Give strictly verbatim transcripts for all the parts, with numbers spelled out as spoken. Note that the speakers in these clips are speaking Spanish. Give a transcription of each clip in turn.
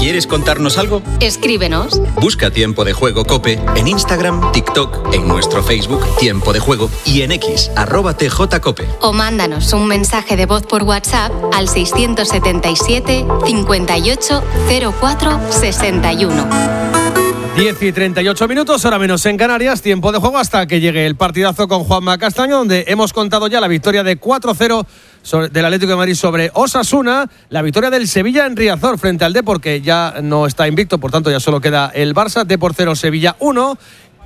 ¿Quieres contarnos algo? Escríbenos. Busca Tiempo de Juego COPE en Instagram, TikTok, en nuestro Facebook Tiempo de Juego y en X, arroba tjcope. O mándanos un mensaje de voz por WhatsApp al seiscientos setenta y siete, cincuenta y ocho, cero cuatro, sesenta y uno. diez y treinta y ocho minutos, hora menos en Canarias, tiempo de juego hasta que llegue el partidazo con Juanma Castaño, donde hemos contado ya la victoria de cuatro cero sobre, del Atlético de Madrid sobre Osasuna, la victoria del Sevilla en Riazor frente al Depor, que ya no está invicto, por tanto ya solo queda el Barça, Depor cero, Sevilla uno.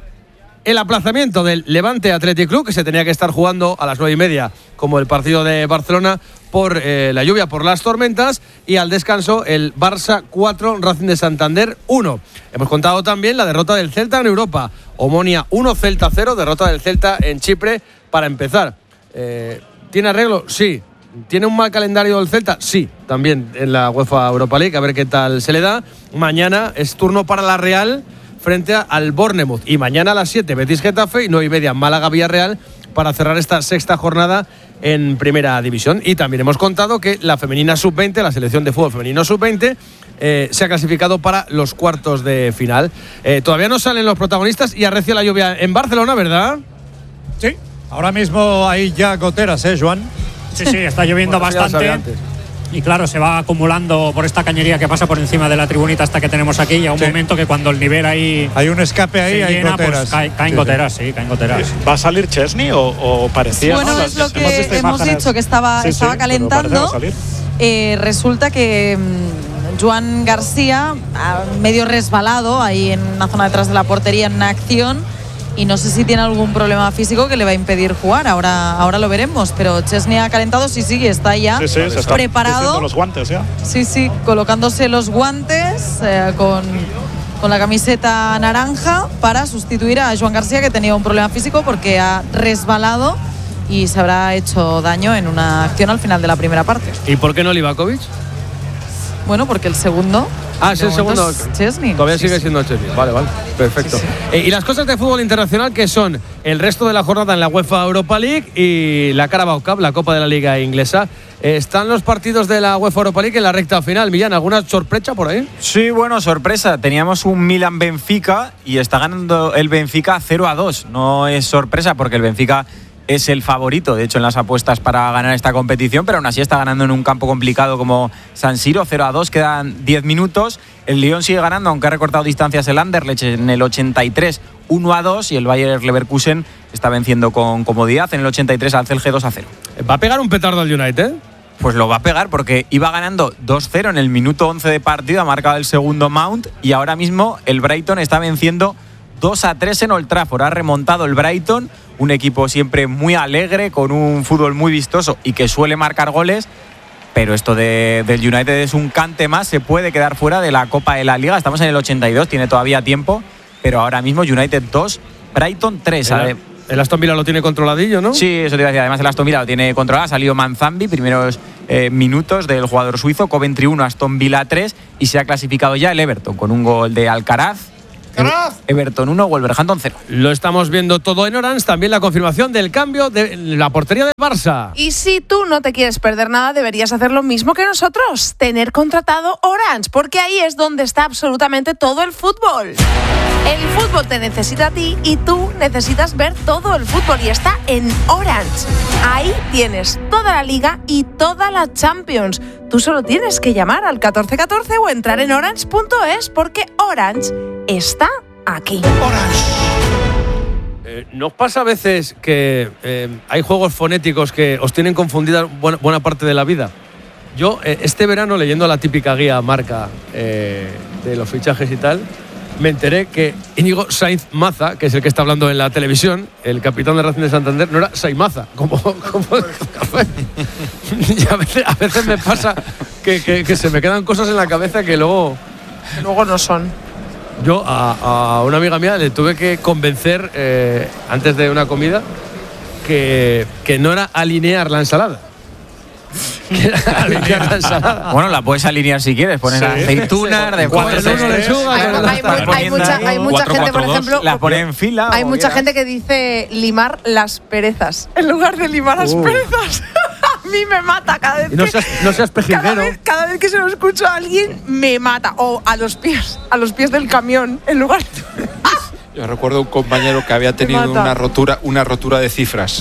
El aplazamiento del Levante Athletic Club, que se tenía que estar jugando a las nueve y media, como el partido de Barcelona, por eh, la lluvia, por las tormentas, y al descanso el Barça cuatro, Racing de Santander uno. Hemos contado también la derrota del Celta en Europa, Omonia uno, Celta cero, derrota del Celta en Chipre para empezar. Eh, ¿Tiene arreglo? Sí. ¿Tiene un mal calendario el Celta? Sí, también en la UEFA Europa League, a ver qué tal se le da. Mañana es turno para la Real frente al Bournemouth, y mañana a las siete Betis Getafe y nueve y media Málaga Villarreal para cerrar esta sexta jornada en Primera División. Y también hemos contado que la femenina sub veinte, la selección de fútbol femenino sub veinte, eh, se ha clasificado para los cuartos de final. Eh, todavía no salen los protagonistas y arrecia la lluvia en Barcelona, ¿verdad? Sí, ahora mismo hay ya goteras, ¿eh, Joan? Sí, sí, está lloviendo bueno, bastante. Y claro, se va acumulando por esta cañería que pasa por encima de la tribunita hasta que tenemos aquí. Y a un sí. momento que cuando el nivel ahí. Hay un escape ahí, hay llena, goteras. Pues caen, caen sí, goteras, sí, caen goteras. ¿Va a salir Chesney o, o parecía? Bueno, ¿no? es lo que hemos, hemos dicho, que estaba, sí, estaba sí, calentando. Eh, resulta que mmm, Joan García, medio resbalado ahí en una zona detrás de la portería en una acción. Y no sé si tiene algún problema físico que le va a impedir jugar. Ahora, ahora lo veremos. Pero Chesney ha calentado, sí, sí, está ya sí, sí, se está preparado. Los guantes ya. Sí, sí, colocándose los guantes eh, con, con la camiseta naranja para sustituir a Joan García, que tenía un problema físico porque ha resbalado y se habrá hecho daño en una acción al final de la primera parte. ¿Y por qué no Livakovic? Bueno, porque el segundo. Ah, es el segundo. Es Chesney. Todavía sí, sigue sí. siendo Chesney. Vale, vale. Perfecto. Sí, sí. Eh, y las cosas de fútbol internacional, que son el resto de la jornada en la UEFA Europa League y la Carabao Cup, la Copa de la Liga Inglesa. Eh, ¿Están los partidos de la UEFA Europa League en la recta final? Millán, ¿alguna sorpresa por ahí? Sí, bueno, sorpresa. Teníamos un Milan-Benfica y está ganando el Benfica cero a dos. No es sorpresa porque el Benfica es el favorito, de hecho, en las apuestas para ganar esta competición, pero aún así está ganando en un campo complicado como San Siro, cero a dos, quedan diez minutos. El Lyon sigue ganando, aunque ha recortado distancias el Anderlecht en el ochenta y tres, uno a dos, y el Bayer Leverkusen está venciendo con comodidad en el ochenta y tres al C L G dos a cero. ¿Va a pegar un petardo al United? Pues lo va a pegar porque iba ganando dos cero en el minuto once de partido, ha marcado el segundo Mount, y ahora mismo el Brighton está venciendo dos a tres en Old Trafford. Ha remontado el Brighton, un equipo siempre muy alegre, con un fútbol muy vistoso y que suele marcar goles, pero esto de, del United es un cante más, se puede quedar fuera de la Copa de la Liga. Estamos en el ochenta y dos, tiene todavía tiempo, pero ahora mismo United dos, Brighton tres. El, el Aston Villa lo tiene controladillo, ¿no? Sí, eso te iba a decir. Además el Aston Villa lo tiene controlado. Ha salido Manzambi, primeros eh, minutos del jugador suizo. Coventry uno, Aston Villa tres, y se ha clasificado ya el Everton con un gol de Alcaraz. Everton uno, Wolverhampton cero. Lo estamos viendo todo en Orange. También la confirmación del cambio de la portería del Barça. Y si tú no te quieres perder nada, deberías hacer lo mismo que nosotros, tener contratado Orange, porque ahí es donde está absolutamente todo el fútbol. El fútbol te necesita a ti y tú necesitas ver todo el fútbol, y está en Orange. Ahí tienes toda la Liga y toda la Champions. Tú solo tienes que llamar al catorce catorce o entrar en orange punto es, porque Orange está aquí. Orange. Eh, ¿Nos pasa a veces que eh, hay juegos fonéticos que os tienen confundida buena, buena parte de la vida? Yo, eh, este verano, leyendo la típica guía marca eh, de los fichajes y tal, me enteré que Íñigo Sainz Maza, que es el que está hablando en la televisión, el capitán de Racing de Santander, no era Sainz Maza, como, como el café. Y a veces, a veces me pasa que, que, que se me quedan cosas en la cabeza que luego... Luego no son. Yo a, a una amiga mía le tuve que convencer eh, antes de una comida que, que no era alinear la ensalada. Que era alinear la ensalada. Bueno, la puedes alinear si quieres, pones sí. aceitunas, de cuatro lechuga. Hay, hay, hay mucha, hay mucha cuatro, gente, cuatro, por ejemplo, la pone en fila. Hay mucha quieras. gente que dice limar las perezas en lugar de limar las uh. perezas. mí me mata cada vez no que… Seas, no seas pejiguero. Cada vez, cada vez que se lo escucho a alguien, me mata. O a los pies, a los pies del camión, en lugar de… Yo recuerdo un compañero que había tenido una rotura, una rotura de cifras.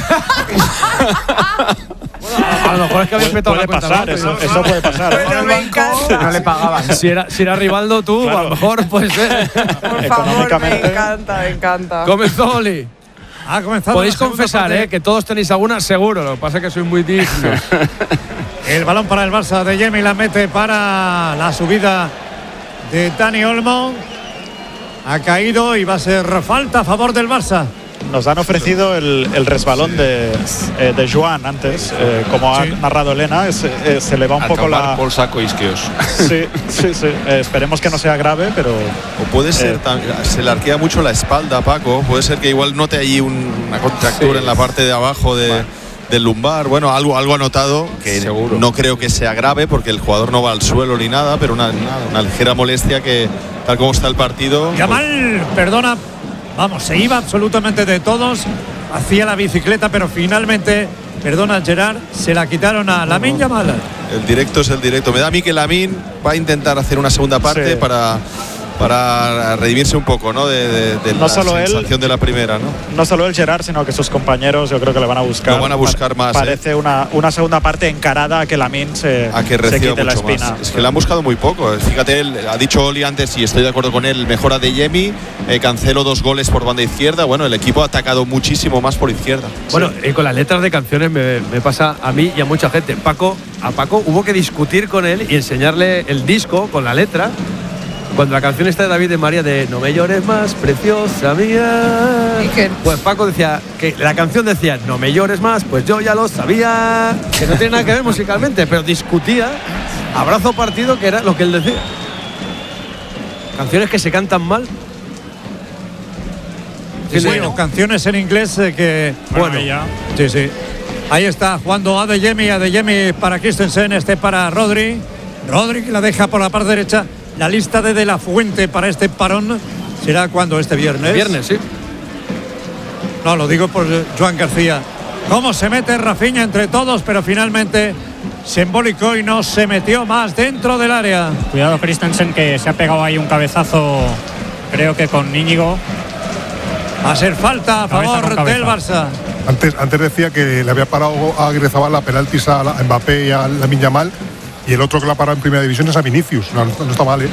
A lo mejor es que habías petado puede la cuenta pasar, banco, eso, ¿no? eso puede pasar. Pero me encanta. No le pagaban. Si era, si era Rivaldo tú, Claro. a lo mejor pues eh. Por favor, me encanta, me encanta. Comenzó Oli. Ha comenzado Podéis la segunda confesar, parte. eh, que todos tenéis alguna seguro. Lo que pasa es que sois muy dignos. El balón para el Barça de Yemi, la mete para la subida de Dani Olmo. Ha caído y va a ser falta a favor del Barça. Nos han ofrecido el, el resbalón de, eh, de Joan antes, eh, como ha Sí. narrado Elena, es, eh, se le va un A poco tomar la… por saco isquios. Sí, sí, sí. Eh, esperemos que no sea grave, pero… O puede ser, Eh. tam- se le arquea mucho la espalda, Paco. Puede ser que igual note allí un- una contractura Sí. en la parte de abajo de, Vale. del lumbar. Bueno, algo, algo ha notado, que Seguro. no creo que sea grave porque el jugador no va al suelo ni nada, pero una, nada, una ligera molestia que, tal como está el partido. pues, Yamal, perdona, vamos, se iba absolutamente de todos, hacía la bicicleta, pero finalmente, perdona Gerard, se la quitaron a Lamine Yamal. el directo es el directo. Me da a mí que Lamine va a intentar hacer una segunda parte Sí. para, para redimirse un poco, ¿no? De, de- de No la solo él. sensación de la primera, ¿no? No solo el Gerard, sino que sus compañeros yo creo que le van a buscar. Lo van a buscar más, Parece ¿eh? una, una segunda parte encarada a que Lamine se, A que se reciba quite la mucho espina. más. Es que le han buscado muy poco. Fíjate, él, ha dicho Oli antes, y estoy de acuerdo con él, mejora de Yemi, eh, Cancelo dos goles por banda izquierda. Bueno, el equipo ha atacado muchísimo más por izquierda. Bueno, y con las letras de canciones me, me pasa a mí y a mucha gente. Paco, a Paco hubo que discutir con él y enseñarle el disco con la letra. Cuando la canción está de David de María de No me llores más, preciosa mía. ¿Y qué? Pues Paco decía que la canción decía No me llores más, pues yo ya lo sabía. Que no tiene nada que ver musicalmente, pero discutía abrazo partido, que era lo que él decía. Canciones que se cantan mal. Sí, bueno, canciones en inglés eh, que… Bueno, ya. Sí, sí. Ahí está jugando Adeyemi, Adeyemi para Christensen, este para Rodri. Rodri que la deja por la parte derecha. La lista de De La Fuente para este parón será cuando este viernes. Viernes, sí. No, lo digo por Joan García. Cómo se mete Rafinha entre todos, pero finalmente se embolicó y no se metió más dentro del área. Cuidado Christensen, que se ha pegado ahí un cabezazo, creo que con Íñigo. Va a ser falta a Cabeza favor con cabeza. del Barça. Antes, antes decía que le había parado a Aguirrezabala la penaltis a la- a Mbappé y a Lamine Yamal, y el otro que la ha parado en primera división es a Vinicius. No, no está mal, ¿eh?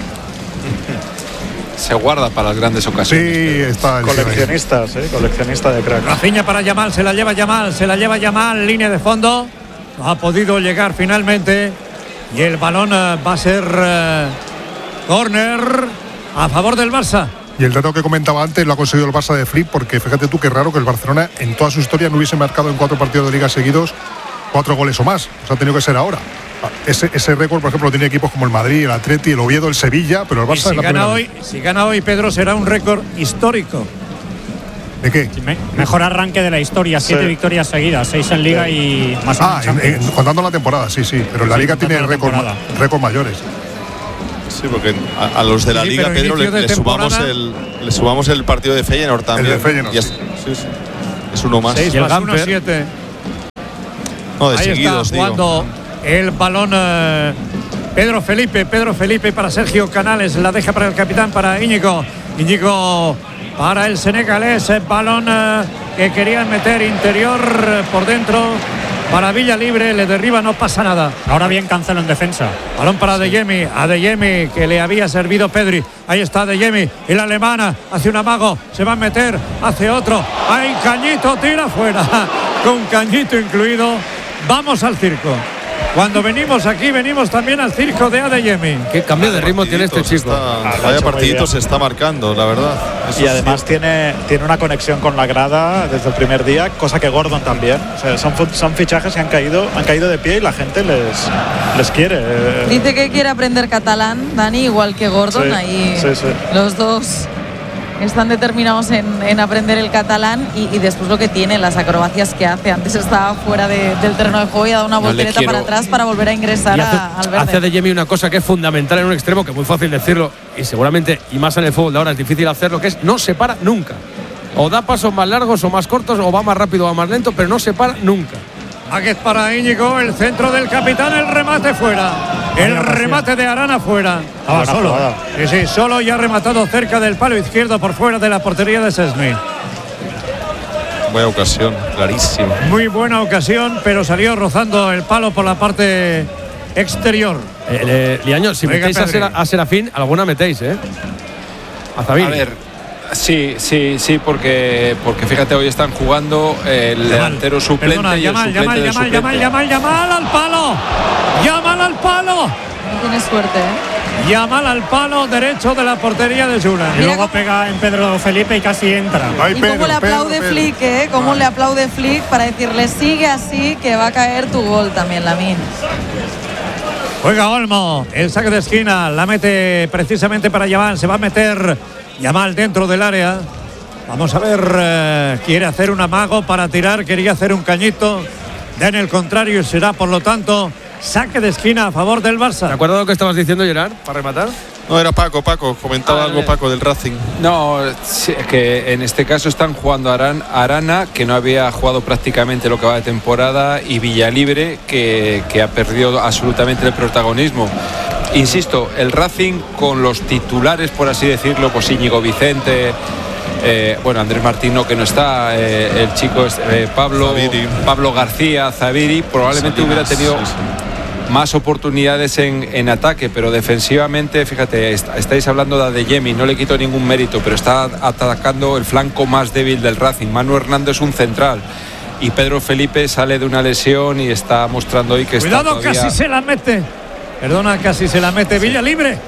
Se guarda para las grandes Sí, ocasiones. está el tío ahí. Coleccionistas, ¿eh? Coleccionista de cracks. Rafinha para Yamal, se la lleva Yamal, se la lleva Yamal, línea de fondo. No ha podido llegar finalmente. Y el balón eh, va a ser eh, córner a favor del Barça. Y el dato que comentaba antes lo ha conseguido el Barça de Flip, porque fíjate tú qué raro que el Barcelona en toda su historia no hubiese marcado en cuatro partidos de liga seguidos cuatro goles o más. O sea, ha tenido que ser ahora. Ese, ese récord, por ejemplo, lo tiene equipos como el Madrid, el Atleti, el Oviedo, el Sevilla, pero el Y Barça si es la gana, primera hoy, si gana hoy, Pedro, será un récord histórico. ¿De qué? Me- mejor arranque de la historia, siete Sí. victorias seguidas, seis en Liga y más Ah, en en, Champions. en- contando la temporada, sí, sí. Pero en la Sí, liga contando tiene la récord, temporada. récord mayores. Sí, porque a, a los de la Sí, Liga, pero Pedro, le, inicio de le sumamos temporada. el, le sumamos el partido de Feyenoord también. El de Feyenoord, Y es, sí. sí, sí. Es uno más. seis Y el más uno, Gamper. siete. No, de Ahí seguidos, está digo. jugando el balón eh, Pedro Felipe, Pedro Felipe para Sergio Canales, la deja para el capitán, para Íñigo. Íñigo para el senegalés, el balón eh, que querían meter interior eh, por dentro para Villa Libre, le derriba, no pasa nada. Ahora bien Cancelo en defensa. Balón para Adeyemi, Adeyemi que le había servido Pedri. Ahí está Adeyemi, y la alemana hace un amago, se va a meter, hace otro. ¡Ay, Cañito, tira fuera! Con Cañito incluido. Vamos al circo. Cuando venimos aquí, venimos también al circo de Adeyemi. Qué cambio de ritmo tiene este chico. Está, Ah, lo ha vaya hecho muy partidito bien. se está marcando, la verdad. Eso Y sí. además tiene, tiene una conexión con la grada desde el primer día, cosa que Gordon también. O sea, son, fu- son fichajes que han caído, han caído de pie y la gente les, les quiere. eh. Dice que quiere aprender catalán, Dani, igual que Gordon. Sí, Ahí sí, sí. los dos están determinados en, en aprender el catalán y, y después lo que tiene, las acrobacias que hace. Antes estaba fuera de- del terreno de juego y ha dado una No le voltereta quiero- para atrás para volver a ingresar Y hace, a- al verde. hace de Jimmy una cosa que es fundamental en un extremo, que es muy fácil decirlo, y seguramente, y más en el fútbol de ahora es difícil hacerlo, que es no se para nunca. O da pasos más largos o más cortos, o va más rápido o va más lento, pero no se para nunca. Máquez para Íñigo, el centro del capitán, el remate fuera. El remate de Arana fuera. Estaba solo. Sí, sí, solo y ha rematado cerca del palo izquierdo por fuera de la portería de Szczęsny. Buena ocasión, clarísimo. Muy buena ocasión, pero salió rozando el palo por la parte exterior. Eh, eh, Liaño, si Venga, metéis a, Sera, a Serafín, alguna metéis, ¿eh? A Zabiri. A ver, sí, sí, sí, porque, porque fíjate, hoy están jugando el Yamal, delantero suplente perdona, y Yamal, el suplente Yamal, del Yamal, suplente. Yamal, Yamal, Yamal al palo. Yamal al palo. No tienes suerte, ¿eh? Yamal al palo derecho de la portería de Julen. Y luego pega en Pedro Felipe y casi entra. Ay, Y Pedro, cómo le aplaude Pedro, Pedro. Flick, ¿eh? Cómo le aplaude Flick para decirle sigue así que va a caer tu gol también, Lamine. Juega Olmo, el saque de esquina, la mete precisamente para Yamal, se va a meter Yamal dentro del área. Vamos a ver, eh, quiere hacer un amago para tirar, quería hacer un cañito. En el contrario, será por lo tanto saque de esquina a favor del Barça. ¿Te acuerdas de lo que estabas diciendo, Gerard, para rematar? No, era Paco, Paco, comentaba Ah, algo vale. Paco del Racing. No, sí, que en este caso están jugando Aran, Arana, que no había jugado prácticamente lo que va de temporada, y Villalibre, que, que ha perdido absolutamente el protagonismo. Insisto, el Racing con los titulares, por así decirlo, pues Íñigo Vicente, eh, bueno, Andrés Martino que no está, eh, el chico eh, Pablo, Pablo García, Zabiri, probablemente Salinas, hubiera tenido sí, sí. más oportunidades en, en ataque, pero defensivamente, fíjate, est estáis hablando de Adeyemi, no le quito ningún mérito, pero está atacando el flanco más débil del Racing. Manu Hernández es un central y Pedro Felipe sale de una lesión y está mostrando hoy que Cuidado, está todavía... casi se la mete. Perdona, casi se la mete Villalibre.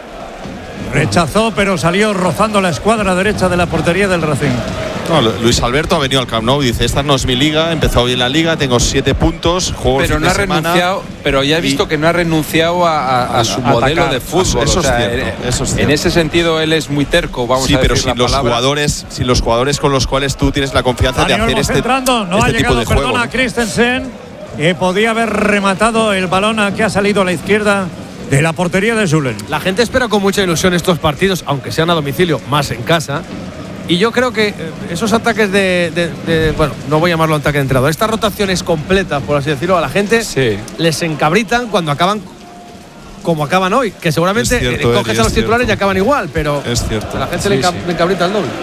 Rechazó, pero salió rozando la escuadra derecha de la portería del Racing. No, Luis Alberto ha venido al Camp Nou y dice, esta no es mi liga, he empezado bien la liga, tengo siete puntos, juego pero fin no de ha semana, renunciado, pero ya he visto que no ha renunciado a, a, a su a modelo atacar. de fútbol. Eso o sea, es cierto, en, eso es en cierto. ese sentido él es muy terco, vamos sí, a decir pero sin la los palabra. jugadores, sin los jugadores con los cuales tú tienes la confianza Dani de hacer Olmo este, centrando, no este ha tipo llegado, de juego. perdona, ¿no? Christensen, que podía haber rematado el balón a que ha salido a la izquierda de la portería de Julen. La gente espera con mucha ilusión estos partidos, aunque sean a domicilio, más en casa. Y yo creo que eh, esos ataques de, de, de, bueno, no voy a llamarlo ataque de entrenador, estas rotaciones completas, por así decirlo, a la gente sí. les encabritan cuando acaban como acaban hoy, que seguramente Es cierto, eh, coges Eli, a los es titulares cierto. y acaban igual, pero Es cierto. a la gente Sí, le, enca sí. le encabrita el doble.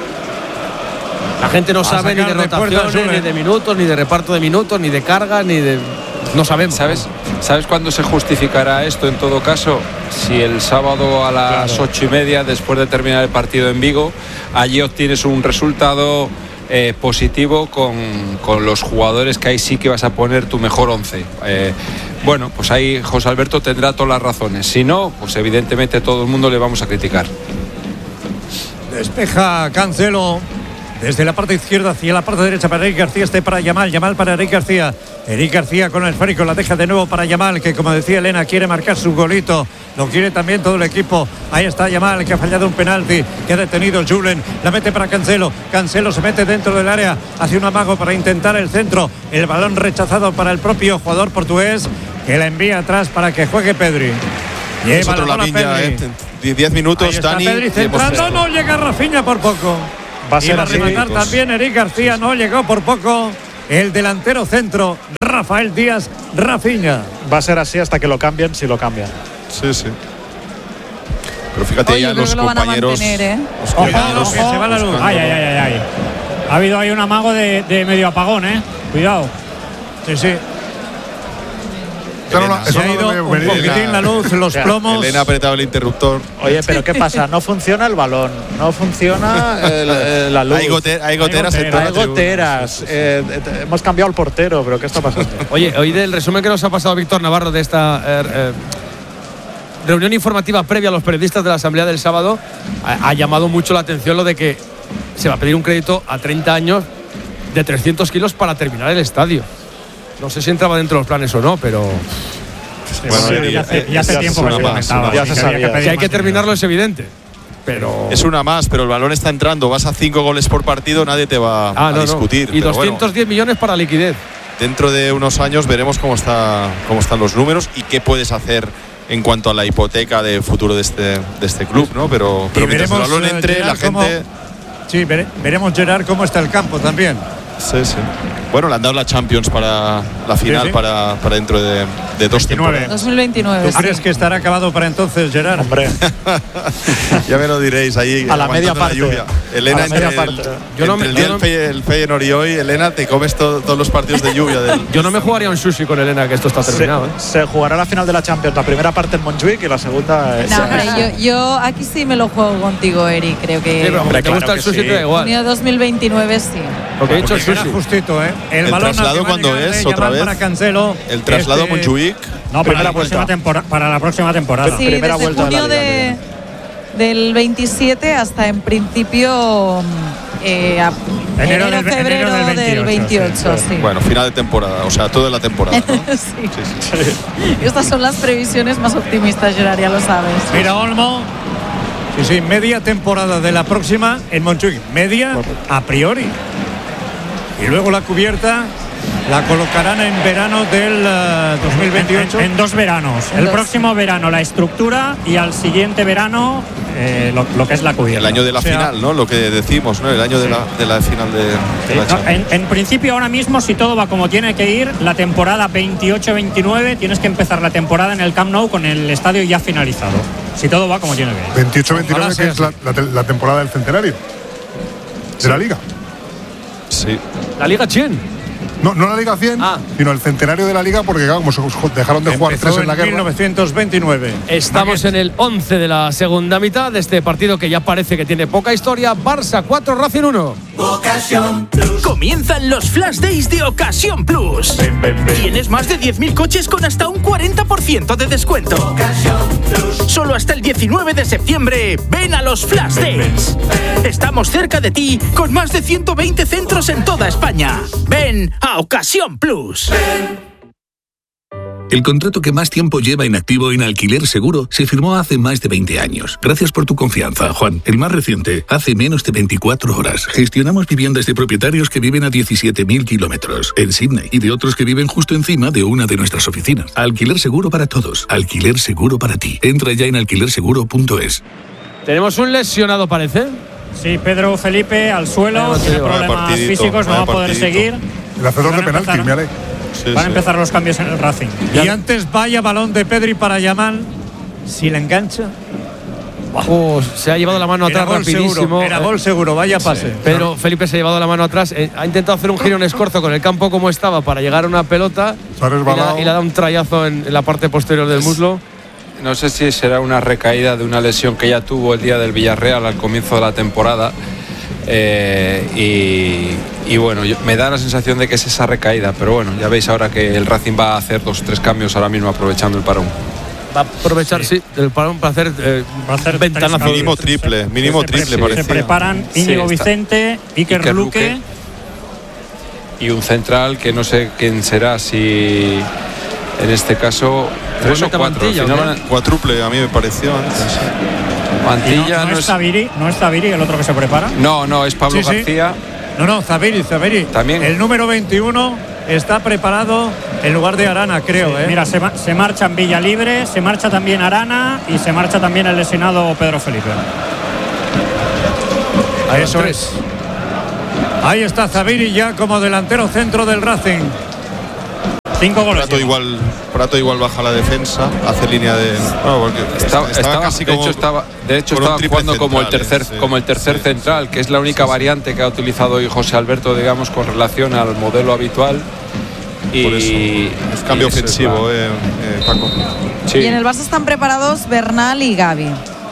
La gente no A sabe ni de sacar de puerta rotaciones, Julen. ni de minutos, ni de reparto de minutos, ni de carga, ni de... No sabemos. ¿Sabes? ¿Sabes cuándo se justificará esto en todo caso? Si el sábado a las Claro. ocho y media, después de terminar el partido en Vigo, allí obtienes un resultado eh, positivo con, con los jugadores que ahí sí que vas a poner tu mejor once. Eh, bueno, pues ahí José Alberto tendrá todas las razones. Si no, pues evidentemente todo el mundo le vamos a criticar. Despeja Cancelo desde la parte izquierda hacia la parte derecha para Eric García, este para Yamal, Yamal para Eric García. Eric García con el esférico, la deja de nuevo para Yamal, que como decía Elena, quiere marcar su golito. Lo quiere también todo el equipo. Ahí está Yamal, que ha fallado un penalti, que ha detenido Julen. La mete para Cancelo. Cancelo se mete dentro del área, hace un amago para intentar el centro. El balón rechazado para el propio jugador portugués, que la envía atrás para que juegue Pedri. Es Lleva otro la bola Lamine ya, Pedri. eh. diez minutos, Ahí está Dani. Pedri y hemos centrando, visto. no llega Rafinha por poco. Va a ser Iba a así. rematar Pues, también Eric García, no llegó por poco. El delantero centro, Rafael Díaz, Rafinha. Va a ser así hasta que lo cambien, si lo cambian. Sí, sí. Pero fíjate Oye, ya yo creo los que lo van a compañeros. mantener, ¿eh? los Ojo, compañeros que se va la luz. buscando- Ay, ay, ay, ay, ay. Ha habido ahí un amago de, de medio apagón, ¿eh? Cuidado. Sí, sí. Eso no lo- Elena. eso Se ha no lo ido veo un venir. poquitín la luz, los sea, plomos. Elena ha apretado el interruptor. Oye, pero ¿qué pasa? No funciona el balón, no funciona el- el- la luz. Hay, gote- hay goteras en goteras, toda Hay la tribuna. goteras. Eh, eh, hemos cambiado el portero, pero ¿qué está pasando? Oye, hoy del resumen que nos ha pasado Víctor Navarro de esta eh, eh, reunión informativa previa a los periodistas de la Asamblea del sábado, ha, ha llamado mucho la atención lo de que se va a pedir un crédito a treinta años de trescientos kilos para terminar el estadio. No sé si entraba dentro de los planes o no, pero Bueno, Sí, eh, ya hace, eh, ya hace es tiempo que una se más, comentaba. ya sí, se que había sabía. pedir que hay más que dinero. terminarlo es evidente. Pero Es una más, pero el balón está entrando. Vas a cinco goles por partido, nadie te va Ah, a no, no. discutir. Y pero bueno, doscientos diez millones para liquidez. dentro de unos años veremos cómo está cómo están los números y qué puedes hacer en cuanto a la hipoteca de futuro de este de este club, ¿no? Pero, pero Y mientras el veremos, balón eh, entre, la Gerard, cómo- gente Sí, vere- veremos, Gerard, cómo está el campo también. Sí, sí. Bueno, le han dado la Champions para la final, sí, sí. Para, para dentro de, de dos temporadas. dos mil veintinueve. ¿Tú crees que estará acabado para entonces, Gerard? Hombre. Ya me lo diréis ahí. A la media parte. La lluvia. Elena, a la media entre parte. el, Yo no entre me- el día yo no- del Fey- el Feyenoord y hoy, Elena, te comes to- todos los partidos de lluvia. Del... Yo no me jugaría un sushi con Elena, que esto está terminado. ¿eh? Se, se jugará la final de la Champions, la primera parte en Montjuic y la segunda es. No, hombre, yo, yo aquí sí me lo juego contigo, Eric. Creo que. Sí, pero como Hombre, te gusta claro el que sushi, sí. te da igual. Junio dos mil veintinueve sí. Porque he dicho Porque era sushi. justito, ¿eh? El, ¿El balón al traslado que va a cuándo llegar es, de otra Yamal vez? para Cancelo. El traslado Este- a Montjuic. No, para Primera la, próxima vuelta. tempora- para la próxima temporada. Sí, primera desde vuelta de la junio Liga, de, del veintisiete hasta en principio eh, a- Enero enero, del- febrero enero del del veintiocho, veintiocho, sí. Bueno, final de temporada, o sea, toda la temporada. ¿no? Sí. Sí, sí. Y estas son las previsiones más optimistas, Gerard, ya lo sabes. Mira, Olmo. Sí, sí, media temporada de la próxima en Montjuic. Media a priori. Y luego la cubierta la colocarán en verano del uh, dos mil veintiocho. En, en dos veranos. En el dos. próximo verano la estructura y al siguiente verano eh, lo, lo que es la cubierta. El año de la O sea, final, ¿no? Lo que decimos, ¿no? El año de, la, de la final de, de Sí, la no, Champions. en, en principio ahora mismo, si todo va como tiene que ir, la temporada veintiocho veintinueve tienes que empezar la temporada en el Camp Nou con el estadio ya finalizado. Si todo va como tiene que ir. veintiocho veintinueve, Ojalá que es sea la, la, la temporada del centenario de la Liga. Sí. La Liga Chen. No, no la Liga cien, Ah. sino el centenario de la Liga, porque claro, como se dejaron de jugar Empezó tres en la en guerra. mil novecientos veintinueve. Estamos en el once de la segunda mitad de este partido que ya parece que tiene poca historia. Barça cuatro, Racing uno. Comienzan los Flash Days de Ocasión Plus. Tienes más de diez mil coches con hasta un cuarenta por ciento de descuento. Solo hasta el diecinueve de septiembre, ven a los Flash Days. Estamos cerca de ti con más de ciento veinte centros en toda España. Ven a Ocasión Plus. El contrato que más tiempo lleva inactivo en Alquiler Seguro se firmó hace más de veinte años. Gracias por tu confianza, Juan. El más reciente, hace menos de veinticuatro horas. Gestionamos viviendas de propietarios que viven a diecisiete mil kilómetros en Sydney y de otros que viven justo encima de una de nuestras oficinas. Alquiler Seguro para todos. Alquiler Seguro para ti. Entra ya en alquiler seguro punto es. Tenemos un lesionado, parece. Sí, Pedro Felipe al suelo, Vaya tiene partidito, problemas vaya físicos, no va a partidito, poder vaya seguir. El hacedor Van de a penalti, empezar- me ale. Sí, Van a sí. empezar los cambios en el Racing. Y antes vaya balón de Pedri para Yamal. Si le engancha. Oh, se ha llevado la mano Era atrás gol rapidísimo. seguro. Era gol seguro, vaya pase. Pedro Felipe se ha llevado la mano atrás, eh, ha intentado hacer un giro en escorzo con el campo como estaba para llegar a una pelota Se ha y le, resbalado. ha- y le ha dado un trayazo en, en la parte posterior del muslo. No sé si será una recaída de una lesión que ya tuvo el día del Villarreal al comienzo de la temporada. Eh, y, y bueno, yo- me da la sensación de que es esa recaída, pero bueno, ya veis ahora que el Racing va a hacer dos o tres cambios ahora mismo aprovechando el parón. Va a aprovechar, sí, el parón para hacer, eh, Va a hacer ventanazo. tres Mínimo cambios. triple, mínimo Se- triple se, parecía. se preparan Sí, Íñigo está. Vicente, Iker, Iker Luque. Luque. Y un central que no sé quién será, si en este caso tres o Igualmente cuatro. Mantilla, Al final ¿o van qué? a- Cuádruple, a mí me pareció antes. Y no, Mantilla no no es es. Zaviri, no es Zaviri el otro que se prepara. No, no, es Pablo Sí, sí. García. No, no, Zaviri, Zaviri. También. El número veintiuno está preparado en lugar de Arana, creo. ¿eh? Mira, se, ma- se marcha en Villa Libre, se marcha también Arana y se marcha también el lesionado Pedro Felipe. Eso es. Ahí está Zaviri ya como delantero centro del Racing. Cinco goles. Prato igual, Prato igual baja la defensa, hace línea de. No, porque Estaba, estaba- casi de como. hecho estaba, de hecho con un estaba triple jugando como el central, tercer, eh, sí. como el tercer Sí, central, que es la única variante que ha utilizado hoy José Alberto, digamos, con relación al modelo habitual. Y Por eso. Es cambio y eso es ofensivo, la- eh, eh, Paco. Sí. Y en el Barça están preparados Bernal y Gavi.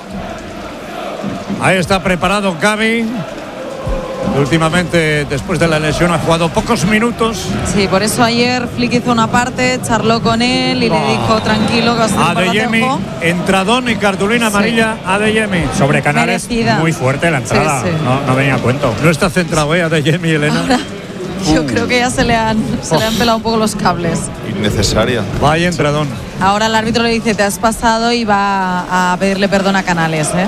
Ahí está preparado Gavi. Últimamente, después de la lesión, ha jugado pocos minutos. Sí, por eso ayer Flick hizo una parte, charló con él y le dijo tranquilo que vas a hacer un Adeyemi, balacejo. entradón y cartulina Sí. amarilla. Adeyemi. Sobre Canales, Merecida. muy fuerte la entrada. Sí, sí. No, no venía a cuento. No está centrado, ¿eh? Adeyemi, Elena. Ahora, yo creo que ya se le han, se le han pelado un poco los cables. Innecesaria. Vaya entradón. Ahora el árbitro le dice, te has pasado y va a pedirle perdón a Canales, ¿eh?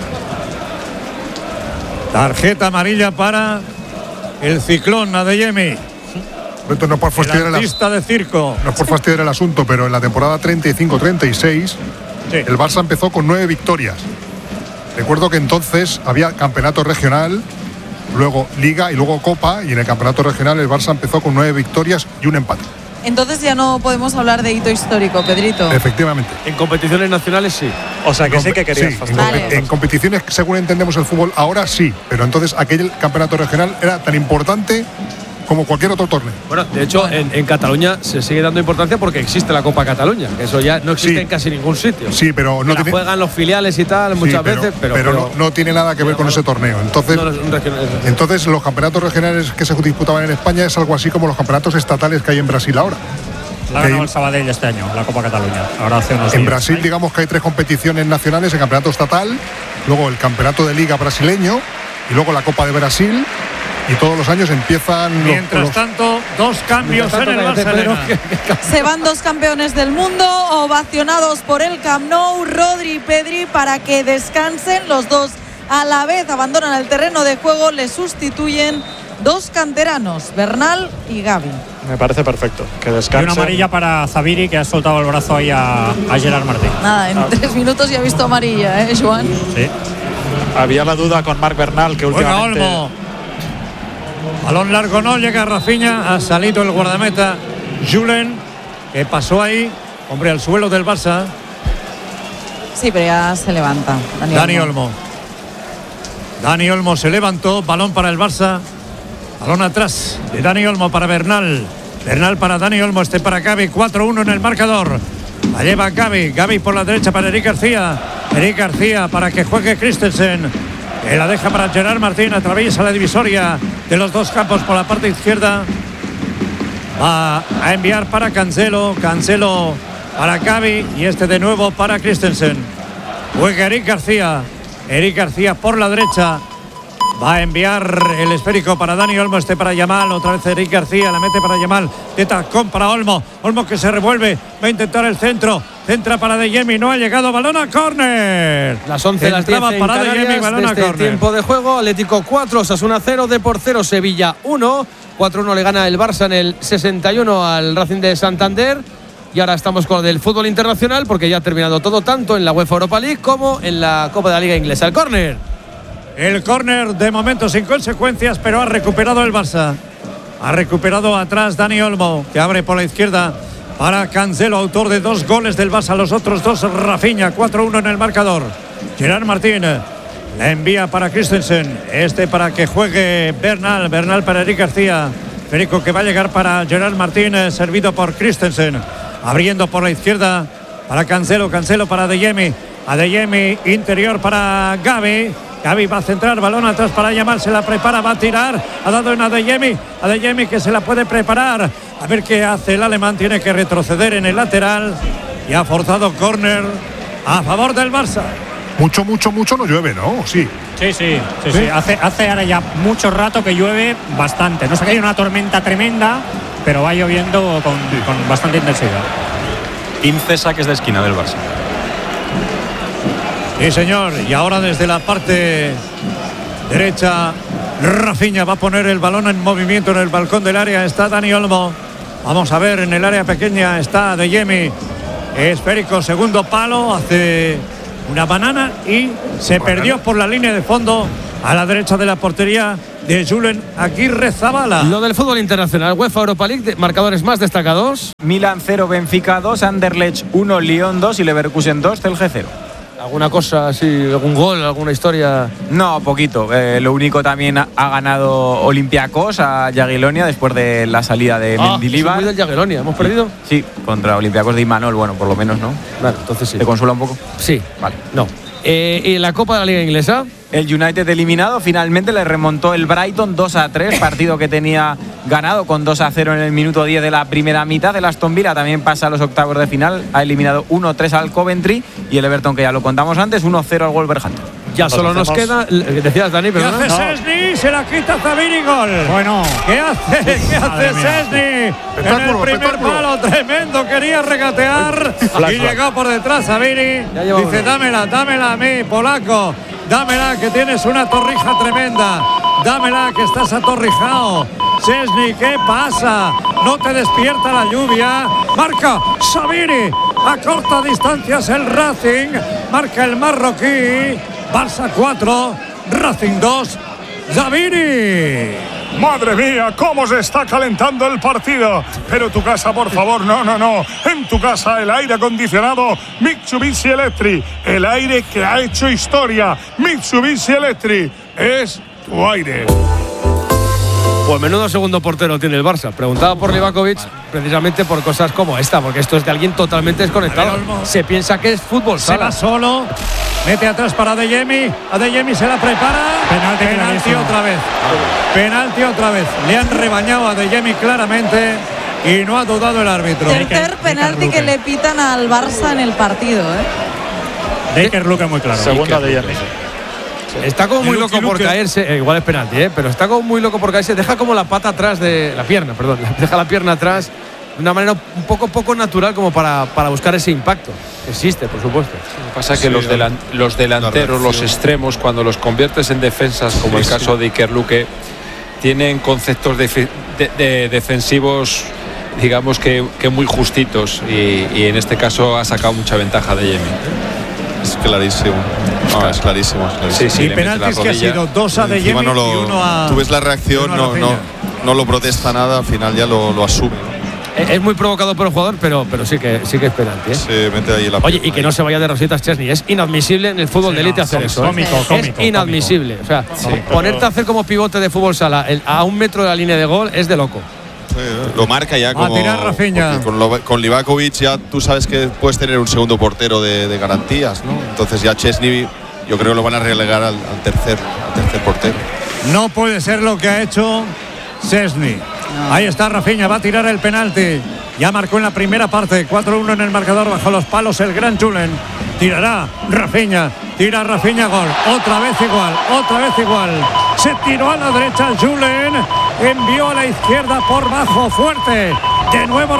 Tarjeta amarilla para el ciclón Adeyemi. Esto no es por fastidiar El el, as- artista de circo. no es por fastidiar el asunto, pero en la temporada treinta y cinco treinta y seis Sí. el Barça empezó con nueve victorias. Recuerdo que entonces había campeonato regional luego Liga y luego Copa, y en el campeonato regional el Barça empezó con nueve victorias y un empate. Entonces ya no podemos hablar de hito histórico, Pedrito. Efectivamente. En competiciones nacionales sí. O sea que sí que querías sí, en, vale. en competiciones, según entendemos el fútbol, ahora sí, pero entonces aquel campeonato regional era tan importante como cualquier otro torneo. Bueno, de hecho, en, en Cataluña se sigue dando importancia porque existe la Copa Cataluña, que eso ya no existe sí. en casi ningún sitio. Sí, pero no tiene... La juegan los filiales y tal muchas sí, pero, veces, pero, pero, pero no, no tiene nada que ver con ese torneo. Entonces, no, no, entonces los campeonatos regionales que se disputaban en España es algo así como los campeonatos estatales que hay en Brasil ahora. La ha ganado el Sabadell este año, la Copa Cataluña. Ahora hace unos en días. Brasil, ¿sí? Digamos que hay tres competiciones nacionales: el campeonato estatal, luego el campeonato de liga brasileño y lugo la Copa de Brasil. Y todos los años empiezan. Mientras los, tanto, dos cambios tanto, en el Barcelona. Se van dos campeones del mundo, ovacionados por el Camp Nou, Rodri y Pedri, para que descansen. Los dos a la vez abandonan el terreno de juego, le sustituyen dos canteranos, Bernal y Gavi. Me parece perfecto, que descansen. Y una amarilla para Zaviri, que ha soltado el brazo ahí a, a Gerard Martín. Nada, en ah. tres minutos ya ha visto amarilla, ¿eh, Joan? Sí. Había la duda con Marc Bernal, que últimamente... Bueno, Olmo. Balón largo no, llega Rafinha, ha salido el guardameta Julen, que pasó ahí, hombre, al suelo del Barça. Sí, pero ya se levanta. Dani, Dani Olmo. Olmo. Dani Olmo se levantó, balón para el Barça. Balón atrás de Dani Olmo para Bernal. Bernal para Dani Olmo, este para Gavi, cuatro uno en el marcador. La lleva Gavi, Gavi por la derecha para Eric García. Eric García para que juegue Christensen. Que la deja para Gerard Martín, atraviesa la divisoria de los dos campos por la parte izquierda. Va a enviar para Cancelo, Cancelo para Gavi y este de nuevo para Christensen. Juega Eric García, Eric García por la derecha. Va a enviar el esférico para Dani Olmo, este para Yamal, otra vez Eric García, la mete para Yamal, de tacón para Olmo, Olmo que se revuelve, va a intentar el centro, centra para De Jemi, no ha llegado, balón a córner. Las once, las diez en para Canarias, de Jemi, balón desde a córner. Tiempo de juego, Atlético cuatro, Osasuna cero, Depor cero, Sevilla uno, cuatro uno le gana el Barça en el sesenta y uno al Racing de Santander. Y ahora estamos con el fútbol internacional porque ya ha terminado todo, tanto en la UEFA Europa League como en la Copa de la Liga Inglesa. El córner. El córner de momento sin consecuencias, pero ha recuperado el Barça. Ha recuperado atrás Dani Olmo, que abre por la izquierda para Cancelo, autor de dos goles del Barça. Los otros dos, Rafinha, cuatro uno en el marcador. Gerard Martín la envía para Christensen. Este para que juegue Bernal. Bernal para Eric García. Federico que va a llegar para Gerard Martín, servido por Christensen. Abriendo por la izquierda para Cancelo. Cancelo para De Jemi. A De Jemi, interior para Gavi. Gavi va a centrar, balón atrás para Yamal, se la prepara, va a tirar, ha dado en Adeyemi, Adeyemi que se la puede preparar, a ver qué hace el alemán, tiene que retroceder en el lateral y ha forzado córner a favor del Barça. Mucho, mucho, mucho no llueve, ¿no? Sí. Sí, sí, sí, sí. Hace, hace ahora ya mucho rato que llueve bastante, no sé que hay una tormenta tremenda, pero va lloviendo con, sí. con bastante intensidad. quince saques de esquina del Barça. Sí, señor, y ahora desde la parte derecha Rafinha va a poner el balón en movimiento en el balcón del área, está Dani Olmo, vamos a ver, en el área pequeña está De Jemi, esférico, segundo palo, hace una banana y se banana. Perdió por la línea de fondo a la derecha de la portería de Julen Aguirre Zabala. Lo del fútbol internacional, UEFA Europa League, marcadores más destacados. Milan cero, Benfica dos, Anderlecht uno, Lyon dos y Leverkusen dos, Celje cero. ¿Alguna cosa así, algún gol, alguna historia? No, poquito. Eh, lo único también ha, ha ganado Olympiacos a Jagiellonia después de la salida de ah, Mendilibar. ¿Muy del Jagiellonia? ¿Hemos perdido? Sí, contra Olympiacos de Imanol, bueno, por lo menos, ¿no? Vale, entonces sí. ¿Te consuela un poco? Sí. Vale. No. Eh, ¿Y la Copa de la Liga Inglesa? El United eliminado, finalmente le remontó el Brighton dos a tres, partido que tenía ganado con dos a cero en el minuto diez de la primera mitad. El Aston Villa también pasa a los octavos de final, ha eliminado uno tres al Coventry y el Everton, que ya lo contamos antes, uno cero al Wolverhampton. Ya nos solo nos queda, decías Dani, pero ¿qué hace Szczesny? Se la quita Zaviri, gol. Bueno, ¿qué hace? ¿Qué hace Szczesny? En el primer palo, tremendo, quería regatear y llegó por detrás Zaviri. Dice, dámela, dámela a mí, polaco. Dámela, que tienes una torrija tremenda. Dámela, que estás atorrijado. Szczesny, ¿qué pasa? No te despierta la lluvia. Marca Zaviri. A corta distancia es el Racing. Marca el marroquí. Barça cuatro, Racing dos. Davini. Madre mía, cómo se está calentando el partido. Pero tu casa, por favor, no, no, no. En tu casa el aire acondicionado Mitsubishi Electric. El aire que ha hecho historia. Mitsubishi Electric es tu aire. Pues menudo segundo portero tiene el Barça. Preguntaba por Livakovic precisamente por cosas como esta, porque esto es de alguien totalmente desconectado. Se piensa que es fútbol Se sala. va solo, mete atrás para Adeyemi. Adeyemi se la prepara. Penalti, penalti otra vez. Penalti otra vez. Le han rebañado a Adeyemi claramente y no ha dudado el árbitro. Tercer penalti que le pitan al Barça en el partido, ¿eh? Baker Luque muy claro. Segunda Adeyemi. Está como muy Luque, loco por Luque. caerse, eh, igual es penalti, ¿eh? Pero está como muy loco por caerse, deja como la pata atrás de la pierna, perdón, deja la pierna atrás de una manera un poco poco natural como para, para buscar ese impacto. Existe, por supuesto. Lo que pasa es que Sí, los, delan- los delanteros, los extremos, cuando los conviertes en defensas, como Sí, el caso sí. de Iker Luque, tienen conceptos de, de- de defensivos, digamos que, que muy justitos, y, y en este caso ha sacado mucha ventaja de Yemi. Es clarísimo. No, es clarísimo. Es clarísimo. Sí, sí, Y le mete la penaltis que ha rodilla. sido dos a Adeyemi Encima no lo- y uno a. tú ves la reacción, uno a no, no, Rafinha. no lo protesta nada, al final ya lo, lo asume. Es, es muy provocado por el jugador, pero, pero sí que sí que es penalti, ¿eh? Se mete ahí la Oye, pierna y que ahí. no se vaya de rositas Chesney. Es inadmisible en el fútbol Sí, de élite no, hacer eso. ¿eh? cómico, es cómico, inadmisible. O sea, ponerte a hacer como pivote de fútbol sala el- a un metro de la línea de gol es de loco. Sí, lo marca ya como tirar Rafinha. porque Con, lo- con Livakovic ya tú sabes que puedes tener un segundo portero de, de garantías, ¿no? Entonces ya Chesney yo creo que lo van a relegar al, al tercer al tercer portero. No puede ser lo que ha hecho Szczesny. Ahí está Rafinha, va a tirar el penalti. Ya marcó en la primera parte, cuatro uno en el marcador, bajo los palos el gran Julen. Tirará Rafinha, tira Rafinha, gol. Otra vez igual, otra vez igual. Se tiró a la derecha Julen, envió a la izquierda por bajo, fuerte. De nuevo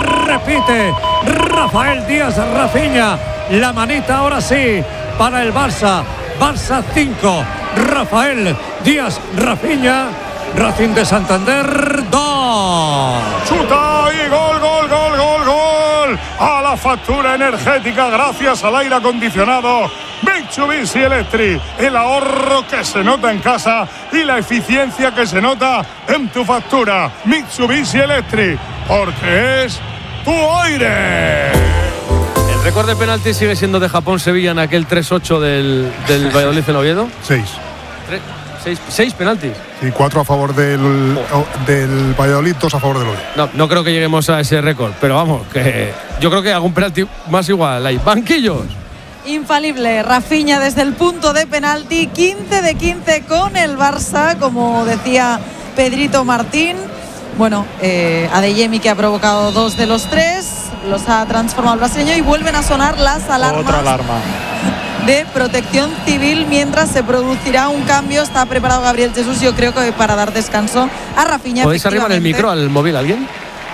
repite Rafael Díaz Rafinha. La manita ahora sí para el Barça. Barça cinco, Rafael Díaz Rafinha. Racing de Santander dos. Chuta y gol, gol, gol, gol, gol. A la factura energética gracias al aire acondicionado Mitsubishi Electric. El ahorro que se nota en casa y la eficiencia que se nota en tu factura. Mitsubishi Electric, porque es tu aire. El récord de penalti sigue siendo de Japón-Sevilla en aquel tres ocho del, del Valladolid en Oviedo. Seis. Tres- seis, seis penaltis. Y cuatro a favor del, del Valladolid, dos a favor del Oviedo. No, no creo que lleguemos a ese récord, pero vamos, que yo creo que algún penalti más igual hay. Banquillos. Infalible, Rafinha desde el punto de penalti, quince de quince con el Barça, como decía Pedrito Martín. Bueno, eh, Adeyemi, que ha provocado dos de los tres, los ha transformado el brasileño, y vuelven a sonar las alarmas. Otra alarma. De protección civil mientras se producirá un cambio. Está preparado Gabriel Jesús, yo creo que para dar descanso a Rafinha. ¿Podéis arrimar el efectivamente. micro al móvil alguien?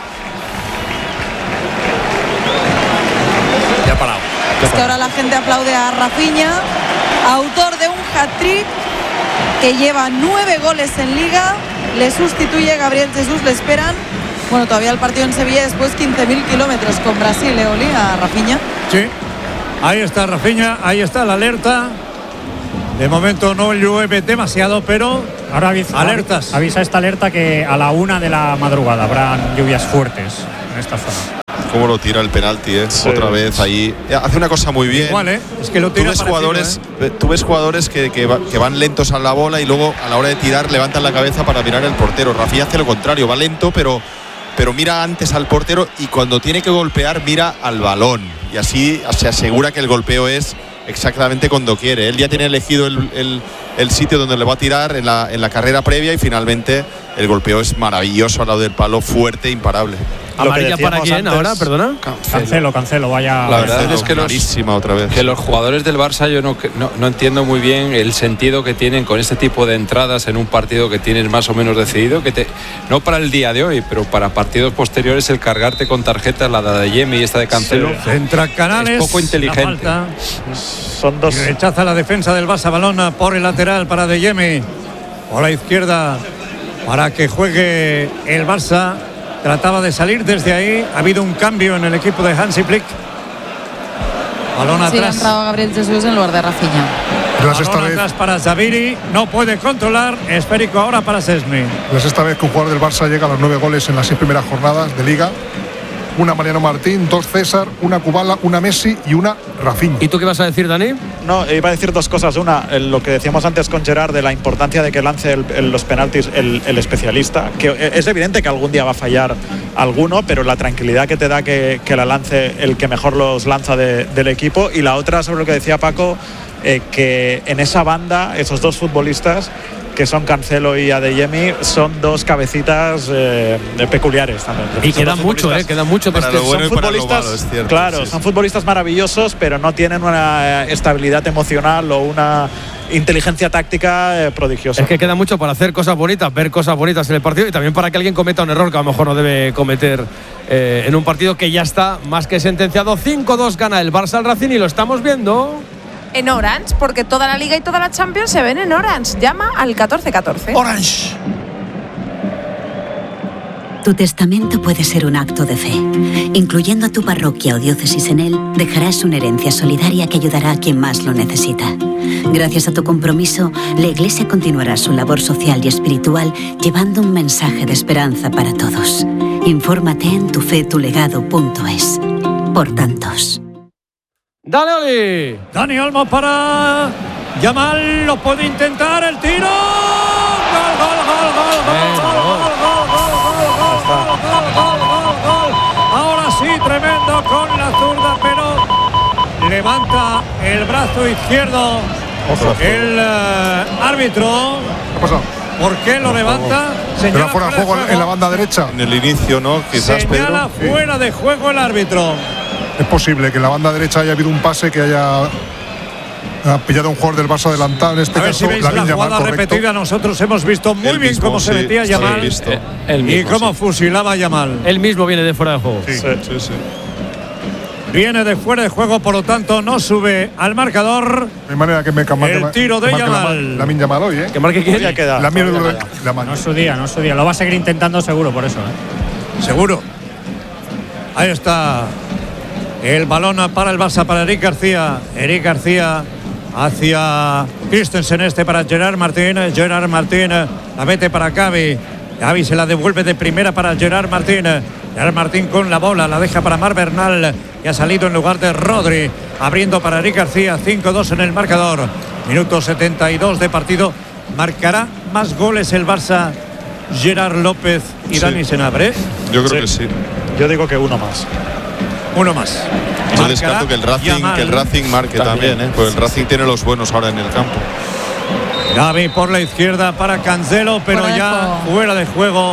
Ya ha parado. Es que ahora la gente aplaude a Rafinha, autor de un hat-trick que lleva nueve goles en Liga. Le sustituye Gabriel Jesús, le esperan, bueno, todavía el partido en Sevilla, después quince mil kilómetros con Brasil, ¿eh, Oli? A Rafinha. Sí, ahí está Rafinha, ahí está la alerta. De momento no llueve demasiado, pero Ahora avisa, alertas. avisa esta alerta que a la una de la madrugada habrán lluvias fuertes en esta zona. Cómo lo tira el penalti, ¿eh? Sí. Otra vez ahí. Hace una cosa muy bien. Igual, ¿eh? Es que lo Tú tira ves parecido, jugadores, ¿eh? tú ves jugadores que, que, va- que van lentos a la bola y luego a la hora de tirar levantan la cabeza para mirar el portero. Rafinha hace lo contrario, va lento, pero, pero mira antes al portero, y cuando tiene que golpear mira al balón. Y así se asegura que el golpeo es exactamente cuando quiere. Él ya tiene elegido el, el- el sitio donde le va a tirar en la, en la carrera previa, y finalmente el golpeo es maravilloso al lado del palo, fuerte, imparable. ¿Amarilla para quién antes, ahora? Perdona. Cancelo, cancelo, vaya. La verdad es que los, Clarísima otra vez. que los jugadores del Barça yo no, no, no entiendo muy bien el sentido que tienen con este tipo de entradas en un partido que tienes más o menos decidido, que te, no para el día de hoy, pero para partidos posteriores, el cargarte con tarjetas, la de Adeyemi y esta de Cancelo, Centra Canales. es poco inteligente. La falta. Son dos. Y rechaza la defensa del Barça, balón por el lateral para Adeyemi. Por la izquierda para que juegue el Barça. Trataba de salir desde ahí. Ha habido un cambio en el equipo de Hansi Flick. Balón Sí, ha atrás. entrado Gabriel Jesús en lugar de Rafinha. La sexta Balón vez, atrás para Xaviri. No puede controlar. Esférico ahora para Szczęsny. la sexta vez que un jugador del Barça llega a los nueve goles en las seis primeras jornadas de Liga. Una Mariano Martín, dos César, una Kubala, una Messi y una Rafinha. ¿Y tú qué vas a decir, Dani? No, iba a decir dos cosas. Una, lo que decíamos antes con Gerard de la importancia de que lance el, el, los penaltis el, el especialista. Que es evidente que algún día va a fallar alguno, pero la tranquilidad que te da que, que la lance el que mejor los lanza de, del equipo. Y la otra, sobre lo que decía Paco, eh, que en esa banda, esos dos futbolistas, que son Cancelo y Adeyemi, son dos cabecitas eh, peculiares también. Y queda mucho, eh, queda mucho para lo bueno son y para lo futbolistas, malo, es cierto. claro, Sí, son sí. futbolistas maravillosos, pero no tienen una eh, estabilidad emocional o una inteligencia táctica eh, prodigiosa. Es que queda mucho para hacer cosas bonitas, ver cosas bonitas en el partido y también para que alguien cometa un error que a lo mejor no debe cometer eh, en un partido que ya está más que sentenciado. cinco dos gana el Barça al Racing y lo estamos viendo En Orange, porque toda la Liga y toda la Champions se ven en Orange. Llama al catorce catorce. Orange. Tu testamento puede ser un acto de fe. Incluyendo a tu parroquia o diócesis en él, dejarás una herencia solidaria que ayudará a quien más lo necesita. Gracias a tu compromiso, la Iglesia continuará su labor social y espiritual llevando un mensaje de esperanza para todos. Infórmate en tufetulegado punto es. Por tantos. ¡Dale, Oli! Dani Olmo para Yamal. Lo puede intentar. El tiro. ¡Gol, gol, gol, gol, gol, gol, gol, gol, gol, gol, gol, gol! Ahora sí, tremendo con la zurda, pero levanta el brazo izquierdo el uh, árbitro. ¿Qué ha pasado? ¿Por qué lo levanta? Pero fuera de juego en la banda derecha. En el inicio, ¿no? Quizás, Señala Pedro. fuera de juego el árbitro. Es posible que en la banda derecha haya habido un pase que haya ha pillado a un jugador del Barça adelantado. En este A ver caso, si veis Lamine la Yamal, jugada correcto. repetida. Nosotros hemos visto muy El bien mismo, cómo se sí, metía sí, Yamal visto. El y mismo, cómo sí. fusilaba Yamal. Él mismo viene de fuera de juego. Sí. Sí, sí, sí. Viene de fuera de juego, por lo tanto no sube al marcador. De manera que me que marque- El tiro de que marque Yamal. Lamine Yamal hoy, ¿eh? ¿Que marque quién? Ya queda. Lamine todavía queda. Yamal. No es su día, no es su día. Lo va a seguir intentando seguro por eso. ¿eh? Seguro. Ahí está. El balón para el Barça, para Eric García. Eric García hacia Christensen, este para Gerard Martín. Gerard Martín la mete para Gavi. Gavi se la devuelve de primera para Gerard Martín. Gerard Martín con la bola, la deja para Mar Bernal, que ha salido en lugar de Rodri, abriendo para Eric García. Cinco dos en el marcador. Minuto setenta y dos de partido. ¿Marcará más goles el Barça Gerard López y Sí. Dani Senabre? Yo creo Sí. que sí. Yo digo que uno más. Uno más. No descarto que el Racing, que el Racing marque también, También. ¿eh? Pues el Racing tiene los buenos ahora en el campo. Gavi por la izquierda para Cancelo, pero Fuera de ya juego. fuera de juego.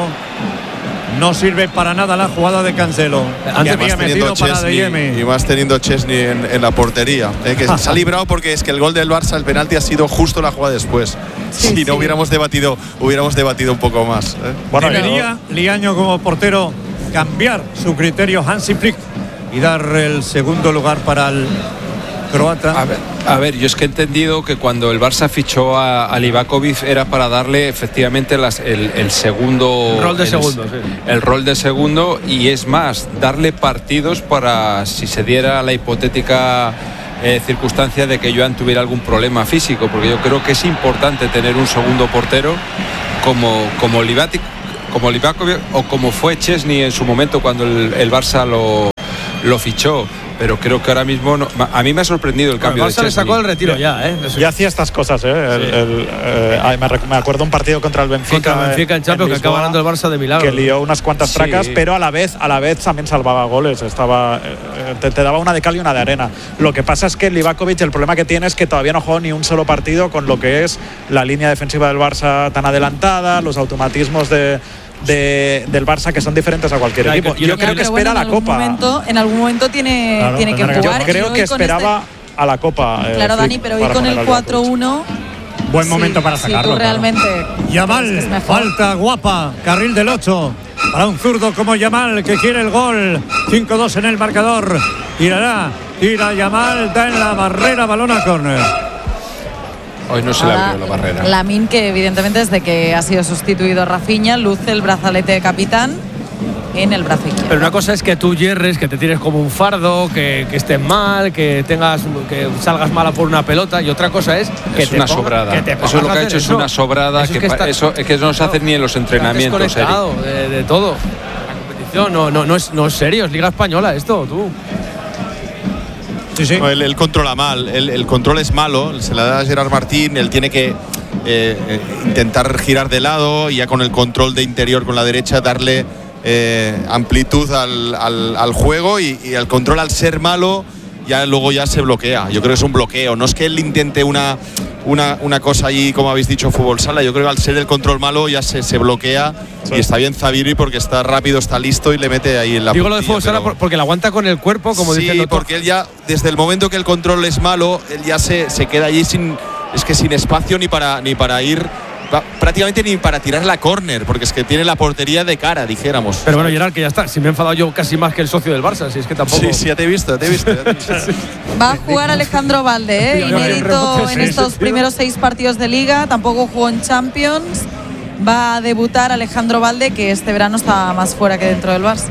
No sirve para nada la jugada de Cancelo. Antes que había Más teniendo metido para Chesney, y Adeyemi. más teniendo Chesney en, en la portería, ¿eh? Que se ha librado porque es que el gol del Barça, el penalti, ha sido justo la jugada después. Sí, si sí. no hubiéramos debatido, hubiéramos debatido un poco más, ¿eh? Bueno, Debería Liaño como portero cambiar su criterio Hansi Flick y dar el segundo lugar para el croata. A ver, a ver, yo es que he entendido que cuando el Barça fichó a, a Livakovic era para darle efectivamente las- el, el segundo El rol de el- segundo, sí. el rol de segundo, y es más, darle partidos para si se diera la hipotética eh, circunstancia de que Joan tuviera algún problema físico, porque yo creo que es importante tener un segundo portero como como Livatic, como Livakovic o como fue Chesney en su momento cuando el, el Barça lo lo fichó. Pero creo que ahora mismo no- a mí me ha sorprendido el Bueno, cambio el de Barça le Chesney. sacó el retiro ya, ¿eh? Eso- Ya hacía estas cosas, ¿eh? El- Sí. el, eh, ay, me, rec- me acuerdo un partido contra el Benfica. Contra el Benfica en Champions, que Lisboa, acaba ganando el Barça de milagro. Que lió unas cuantas Sí. tracas, pero a la vez, a la vez también salvaba goles. Estaba, eh, te, te daba una de cal y una de arena. Lo que pasa es que Livakovic, el problema que tiene es que todavía no jugó ni un solo partido con lo que es la línea defensiva del Barça tan adelantada, los automatismos de. De, del Barça que son diferentes a cualquier Claro, equipo. yo Yo creo creo que Pero bueno, espera en la algún Copa. momento- en algún momento tiene, Claro, tiene que tendrá que- jugar. Yo creo y hoy que con esperaba a la Copa. eh, Claro, Flick, Dani, pero hoy para con poner el al cuatro Livakovic. uno. Buen sí, momento para si sacarlo. tú claro. realmente. crees que Yamal, es mejor. falta guapa, carril del ocho. Para un zurdo como Yamal que quiere el gol. cinco dos en el marcador. Tirará, tira Yamal, da en la barrera, balón a córner. Hoy no se le Ahora, abrió la barrera. Lamine, que evidentemente desde que ha sido sustituido Rafinha, luce el brazalete de capitán. en el brazo izquierdo. Pero una cosa es que tú hierres, que te tires como un fardo, que, que estés mal, que tengas, que salgas mala por una pelota, y otra cosa es que es te una ponga, sobrada. Que te eso es lo que ha hecho, eso. es una sobrada eso que, es que, está, eso es que no se hace ni en los entrenamientos. Desconectado de, de todo. La competición no, no, no, es, no es serio, es Liga Española esto, tú. Sí, sí. No, él, él controla mal, él, el control es malo, se la da a Gerard Martín, él tiene que eh, eh, intentar girar de lado y ya con el control de interior con la derecha darle eh, amplitud al, al, al juego y, y el control al ser malo ya luego ya se bloquea. Yo creo que es un bloqueo, no es que él intente una, una, una cosa ahí, como habéis dicho, fútbol sala. Yo creo que al ser el control malo ya se, se bloquea, sí. Y está bien Zabiri porque está rápido, está listo y le mete ahí en la Digo puntilla, lo de fútbol sala pero... porque la aguanta con el cuerpo, como sí, diciendo. Sí, porque él ya, desde el momento que el control es malo, él ya se, se queda allí sin, es que sin espacio ni para, ni para ir, prácticamente ni para tirar la córner, porque es que tiene la portería de cara, dijéramos. Pero bueno, Gerard, que ya está. Si me he enfadado yo casi más que el socio del Barça, si es que tampoco. Sí, sí, ya te he visto, ya te he visto. Ya te he visto. Sí. Va a jugar Alejandro Valde, ¿eh? Inédito en estos primeros seis partidos de Liga. Tampoco jugó en Champions. Va a debutar Alejandro Valde, que este verano está más fuera que dentro del Barça.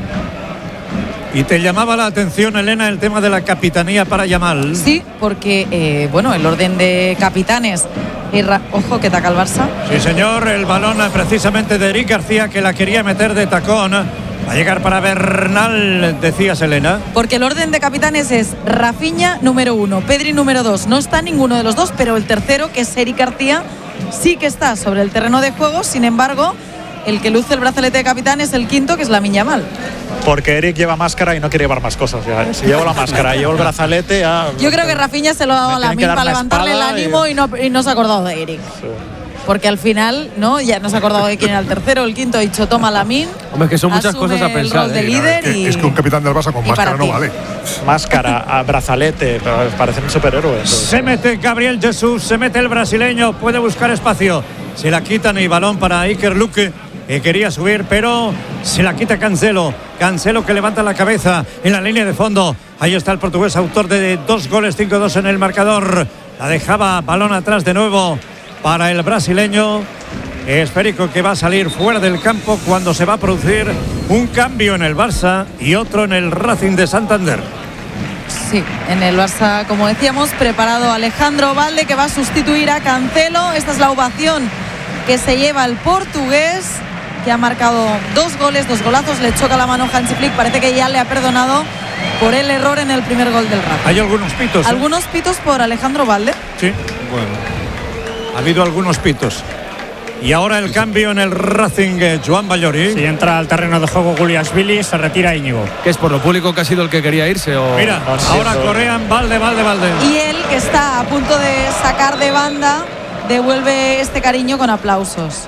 ¿Y te llamaba la atención, Elena, el tema de la capitanía para Yamal? Sí, porque, eh, bueno, el orden de capitanes. Ra- Ojo, que taca el Barça. Sí, señor, el balón precisamente de Eric García, que la quería meter de tacón. Va a llegar para Bernal, decías, Elena. Porque el orden de capitanes es Rafinha número uno, Pedri número dos. No está ninguno de los dos, pero el tercero, que es Eric García, sí que está sobre el terreno de juego. Sin embargo, el que luce el brazalete de capitán es el quinto, que es Lamine Yamal. Porque Eric lleva máscara y no quiere llevar más cosas. Ya. Si llevo la máscara y llevo el brazalete, ya. Yo creo que Rafinha se lo ha dado a Lamine para levantarle el ánimo y... Y, no, y no se ha acordado de Eric. Sí. Porque al final, ¿no? Ya no se ha acordado de quién era el tercero, el quinto ha dicho toma Lamine. Hombre, es que son muchas cosas a pensar. El rol de líder es, que, y... es que un capitán del Barça con máscara no vale. Máscara, brazalete, parecen superhéroes. Se mete Gabriel Jesús, se mete el brasileño, puede buscar espacio. Se la quitan y balón para Iker Luque, que quería subir, pero se la quita Cancelo. Cancelo que levanta la cabeza en la línea de fondo. Ahí está el portugués, autor de dos goles, cinco dos en el marcador. La dejaba, balón atrás de nuevo para el brasileño. Esférico que va a salir fuera del campo cuando se va a producir un cambio en el Barça y otro en el Racing de Santander. Sí, en el Barça, como decíamos, preparado Alejandro Valde, que va a sustituir a Cancelo. Esta es la ovación que se lleva el portugués, que ha marcado dos goles, dos golazos. Le choca la mano Hansi Flick, parece que ya le ha perdonado por el error en el primer gol del Racing. Hay algunos pitos. ¿eh? Algunos pitos por Alejandro Valde. Sí, bueno, ha habido algunos pitos. Y ahora el cambio en el Racing, eh, Joan Ballori. Si entra al terreno de juego Guliashvili, se retira Íñigo. ¿Que es por lo público que ha sido el que quería irse? O... Mira, ahora correan Valde, Valde, Valde. Y él, que está a punto de sacar de banda, devuelve este cariño con aplausos.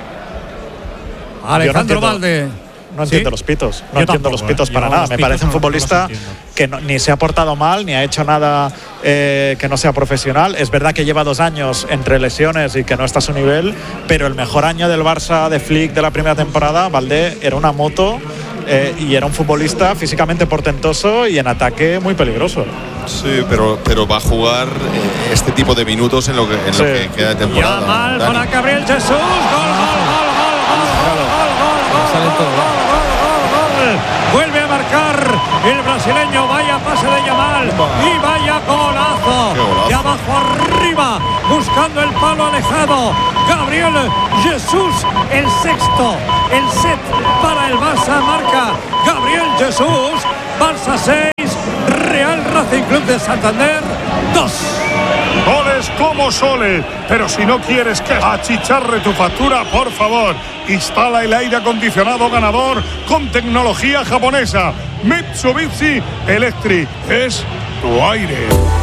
Alejandro Valde. No entiendo ¿Sí? los pitos, no Yo entiendo tampoco, los pitos eh. para Yo nada. los Me pitos parece un no, futbolista no que no, ni se ha portado mal, ni ha hecho nada eh, que no sea profesional. Es verdad que lleva dos años entre lesiones y que no está a su nivel, pero el mejor año del Barça de Flick de la primera temporada, Valdé era una moto eh, y era un futbolista físicamente portentoso y en ataque muy peligroso. Sí, pero, pero va a jugar eh, este tipo de minutos en lo que, en sí. lo que queda de temporada. Ya mal para Gabriel Jesús. Gol, gol, gol, gol, gol, gol, gol, gol, gol, gol. Vuelve a marcar el brasileño, vaya pase de Yamal y vaya golazo, de abajo arriba, buscando el palo alejado, Gabriel Jesús, el sexto, el set para el Barça, marca Gabriel Jesús, Barça seis, Real Racing Club de Santander dos. Goles como soles, pero si no quieres que achicharre tu factura, por favor, instala el aire acondicionado ganador con tecnología japonesa. Mitsubishi Electric es tu aire.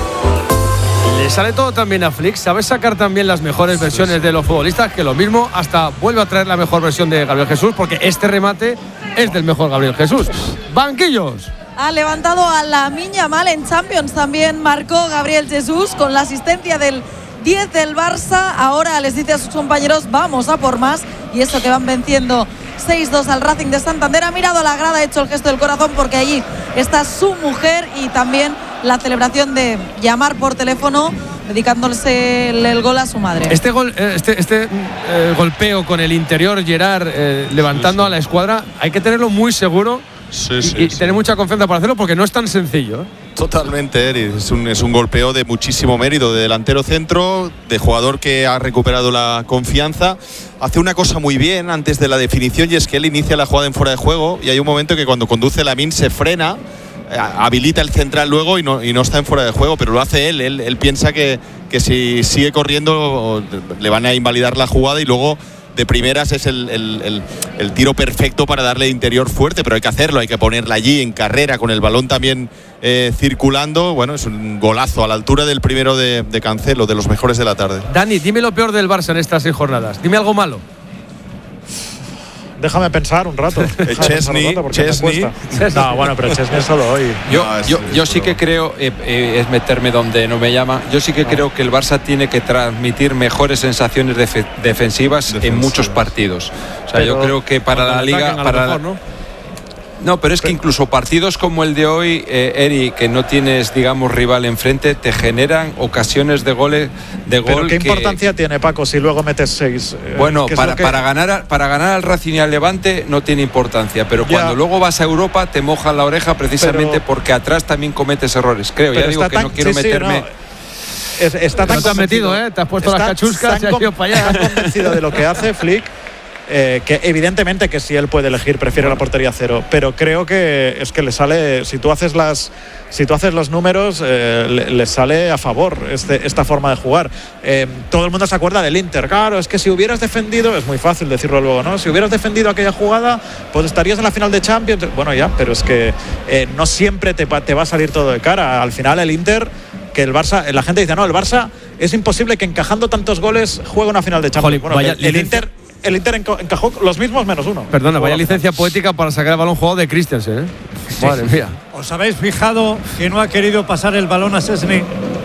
Le sale todo también a Flick, sabe sacar también las mejores versiones de los futbolistas, que lo mismo hasta vuelve a traer la mejor versión de Gabriel Jesús, porque este remate es del mejor Gabriel Jesús. Banquillos. Ha levantado a Lamine Yamal en Champions. También marcó Gabriel Jesús con la asistencia del diez del Barça. Ahora les dice a sus compañeros, vamos a por más. Y eso que van venciendo seis dos al Racing de Santander. Ha mirado a la grada, ha hecho el gesto del corazón porque allí está su mujer y también la celebración de llamar por teléfono dedicándose el, el gol a su madre. Este gol, este, este eh, golpeo con el interior, Gerard, eh, levantando sí, sí. a la escuadra, hay que tenerlo muy seguro sí, y, sí, y sí. tener mucha confianza para hacerlo porque no es tan sencillo, ¿eh? Totalmente, Eri. Es un, es un golpeo de muchísimo mérito, de delantero centro, de jugador que ha recuperado la confianza. Hace una cosa muy bien antes de la definición, y es que él inicia la jugada en fuera de juego y hay un momento que cuando conduce Lamine se frena, habilita el central luego y no, y no está en fuera de juego, pero lo hace él. Él, él piensa que, que si sigue corriendo le van a invalidar la jugada y luego de primeras es el, el, el, el tiro perfecto para darle interior fuerte, pero hay que hacerlo, hay que ponerla allí en carrera con el balón también eh, circulando. Bueno, es un golazo a la altura del primero de, de Cancelo, de los mejores de la tarde. Dani, dime lo peor del Barça en estas seis jornadas, dime algo malo. Déjame pensar un rato. Chesney, Chesney. No, bueno, pero Chesney solo hoy. Yo, no, yo, yo sí que creo, eh, eh, es meterme donde no me llama, yo sí que no. creo que el Barça tiene que transmitir mejores sensaciones def defensivas Defensiva. en muchos partidos. O sea, pero yo creo que para la Liga... Para mejor, la, ¿no? No, pero es que incluso partidos como el de hoy, eh, Eri, que no tienes, digamos, rival enfrente, te generan ocasiones de goles de gol. ¿Pero qué que, importancia tiene, Paco, si luego metes seis? Eh, bueno, para, que... para, ganar, para ganar al Racing y al Levante no tiene importancia, pero ya. cuando luego vas a Europa te mojan la oreja precisamente pero... porque atrás también cometes errores. Creo, pero ya digo que tan... no quiero sí, meterme... Sí, no. Es, está tan no te has metido, ¿eh? Te has puesto está las cachuscas y has ido para allá. Tan convencido de lo que hace Flick. Eh, que evidentemente que si él puede elegir prefiere la portería cero, pero creo que es que le sale, si tú haces las si tú haces los números eh, le, le sale a favor este, esta forma de jugar. Eh, todo el mundo se acuerda del Inter, claro, es que si hubieras defendido, es muy fácil decirlo luego, ¿no? Si hubieras defendido aquella jugada, pues estarías en la final de Champions. Bueno, ya, pero es que eh, no siempre te, te va a salir todo de cara. Al final el Inter, que el Barça, la gente dice, no, el Barça es imposible que encajando tantos goles juegue una final de Champions. Jolín, bueno, el, el Inter El Inter encajó los mismos menos uno. Perdona, vaya licencia poética para sacar el balón jugado de Christensen, ¿eh? Sí, Madre sí. mía. ¿Os habéis fijado que no ha querido pasar el balón a Szczęsny?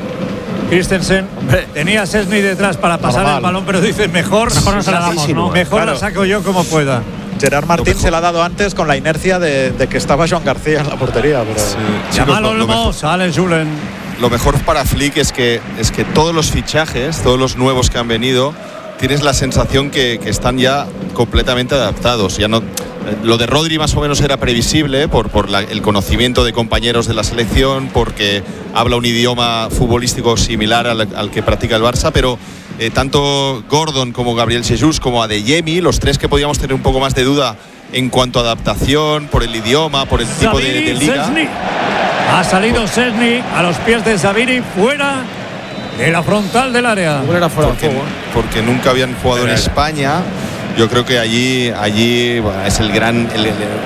Christensen Hombre. tenía a Szczęsny detrás para pasar Normal. el balón, pero dice mejor, mejor no se la damos, ¿no? Mejor claro. la saco yo como pueda. Gerard Martín se la ha dado antes con la inercia de, de que estaba Joan García en la portería. Pero... Sí. Llámalo Olmo, sale Julen. Lo mejor para Flick es que, es que todos los fichajes, todos los nuevos que han venido, tienes la sensación que, que están ya completamente adaptados. Ya no, lo de Rodri más o menos era previsible por, por la, el conocimiento de compañeros de la selección, porque habla un idioma futbolístico similar al, al que practica el Barça, pero eh, tanto Gordon como Gabriel Jesús como Adeyemi, los tres que podíamos tener un poco más de duda en cuanto a adaptación, por el idioma, por el tipo de, de liga. Szczęsny. Ha salido Szczęsny a los pies de Zaviri, fuera de la frontal del área. Porque, porque nunca habían jugado en España. Yo creo que allí, allí bueno, es el gran, el, el,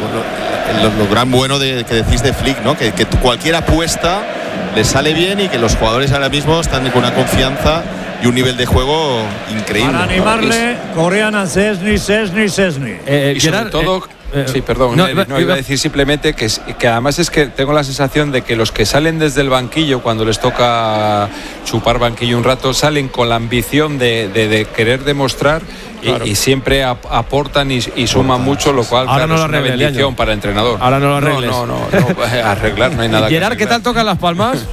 el, el, lo gran bueno de, que decís de Flick, ¿no? Que, que cualquier apuesta le sale bien y que los jugadores ahora mismo están con una confianza y un nivel de juego increíble. Para animarle, corrían a Szczęsny, Szczęsny, Szczęsny. Eh, y sobre todo... Eh, Eh, sí, perdón, no, no, iba a decir simplemente que, que además es que tengo la sensación de que los que salen desde el banquillo, cuando les toca chupar banquillo un rato, salen con la ambición de, de, de querer demostrar claro. y, y siempre ap aportan y, y suman mucho, lo cual Ahora claro, no es una arregle, bendición año. para el entrenador. Ahora no lo arregles. No, no, no, no arreglar no hay nada. Gerard, ¿qué tal tocan las palmas?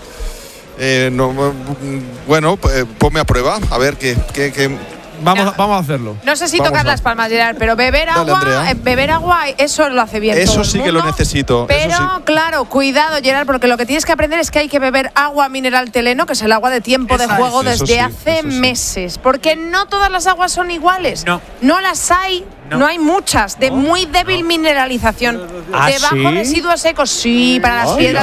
Eh, no, bueno, ponme a prueba, a ver qué... qué, qué... Vamos, a, vamos a hacerlo. No sé si vamos tocar a... las palmas, Gerard, pero beber Dale, agua, eh, beber agua, eso lo hace bien. Eso todo sí el que mundo, lo necesito. Pero eso sí. claro, cuidado, Gerard, porque lo que tienes que aprender es que hay que beber agua mineral Teleno, que es el agua de tiempo Esa de juego es. desde sí, hace meses. Porque no todas las aguas son iguales. No. No las hay. No, no hay muchas, de no, muy débil no. mineralización. ¿Ah, de bajo sí? residuos secos, sí, para las Ay, piedras